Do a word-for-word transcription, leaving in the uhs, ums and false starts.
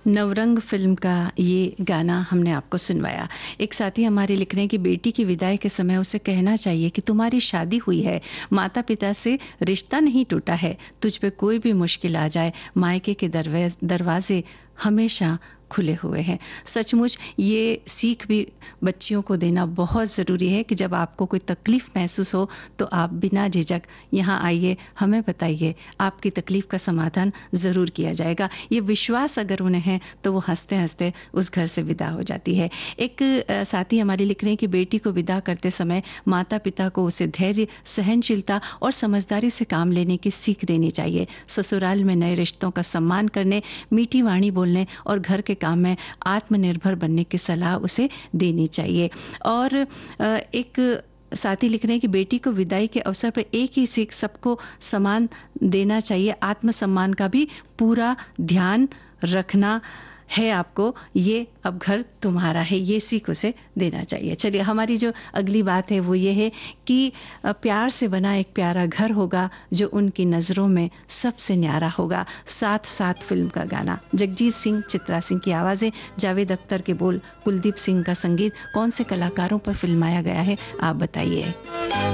Navrang film का ये गाना हमने आपको सुनवाया। एक साथी हमारे लिख रहे हैं कि बेटी की विदाई के समय उसे कहना चाहिए कि तुम्हारी शादी हुई है, माता-पिता से रिश्ता नहीं टूटा है, तुझ पे कोई भी मुश्किल आ जाए, मायके के दरवे दरवाज़े हमेशा खुले हुए हैं। सचमुच ये सीख भी बच्चियों को देना बहुत ज़रूरी है कि जब आपको कोई तकलीफ़ महसूस हो तो आप बिना झिझक यहाँ आइए, हमें बताइए, आपकी तकलीफ़ का समाधान ज़रूर किया जाएगा। ये विश्वास अगर उन्हें है तो वो हँसते-हँसते उस घर से विदा हो जाती है। एक अ, साथी हमारी लिख रहे हैं कि बेटी को विदा करते समय माता-पिता को उसे धैर्य, सहनशीलता और समझदारी से काम लेने की सीख देनी चाहिए। ससुराल में नए रिश्तों का सम्मान करने, मीठी वाणी बोलने और घर के काम में आत्मनिर्भर बनने की सलाह उसे देनी चाहिए। और अ, एक साथी लिख रहे हैं कि बेटी को विदाई के अवसर पर एक ही सीख सबको समान देना चाहिए, आत्मसम्मान का भी पूरा ध्यान रखना है आपको, ये अब घर तुम्हारा है, ये सीख उसे देना चाहिए। चलिए, हमारी जो अगली बात है वो ये है कि अ, प्यार से बना एक प्यारा घर होगा जो उनकी नज़रों में सबसे न्यारा होगा। साथ साथ फिल्म का गाना, जगजीत सिंह, चित्रा सिंह की आवाज़ें, जावेद अख्तर के बोल, कुलदीप सिंह का संगीत, कौन से कलाकारों पर फिल्माया गया है आप बताइए।